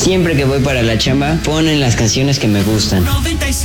Siempre que voy para la chamba, ponen las canciones que me gustan.